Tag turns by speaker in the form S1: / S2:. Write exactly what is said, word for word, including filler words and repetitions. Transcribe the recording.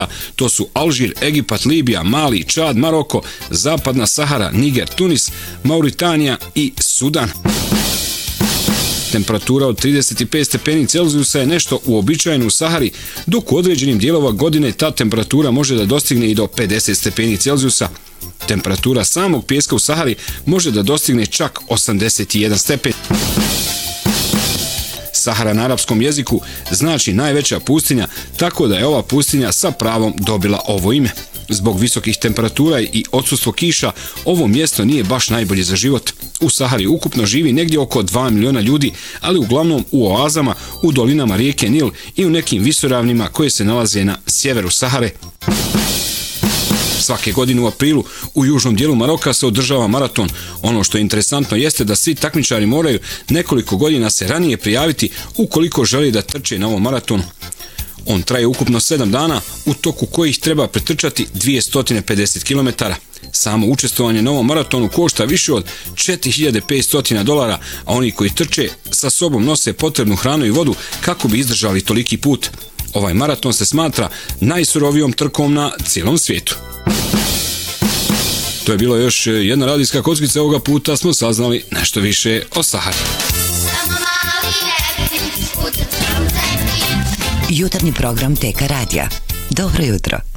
S1: To su Alžir, Egipat, Libija, Mali, Čad, Maroko, Zapadna Sahara, Niger, Tunis, Mauritanija i Sudan. Temperatura od trideset pet stepeni Celzijusa je nešto uobičajeno u Sahari, dok u određenim dijelova godine ta temperatura može da dostigne i do pedeset stepeni Celzijusa. Temperatura samog pijeska u Sahari može da dostigne čak osamdeset jedan stepen. Sahara na arapskom jeziku znači najveća pustinja, tako da je ova pustinja sa pravom dobila ovo ime. Zbog visokih temperatura i odsustvo kiša, ovo mjesto nije baš najbolje za život. U Sahari ukupno živi negdje oko dva miliona ljudi, ali uglavnom u oazama, u dolinama rijeke Nil i u nekim visoravnima koje se nalaze na sjeveru Sahare. Svake godine u aprilu u južnom dijelu Maroka se održava maraton. Ono što je interesantno jeste da svi takmičari moraju nekoliko godina se ranije prijaviti ukoliko želi da trče na ovom maratonu. On traje ukupno sedam dana, u toku kojih treba pretrčati dvjesto pedeset kilometara. Samo učestvovanje na ovom maratonu košta više od četiri hiljade petsto dolara, a oni koji trče sa sobom nose potrebnu hranu i vodu kako bi izdržali toliki put. Ovaj maraton se smatra najsurovijom trkom na cijelom svijetu. To je bilo još jedna radijska kockica, ovoga puta smo saznali nešto više o Sahari.
S2: Jutarnji program T K radija. Dobro jutro.